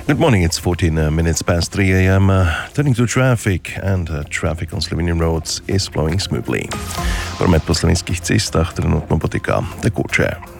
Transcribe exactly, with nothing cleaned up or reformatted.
Good morning, it's fourteen uh, minutes past three a.m. Uh, turning to traffic, and uh, traffic on Slovenian roads is flowing smoothly. Promet po slovenskih cestah trenutno poteka tekoče.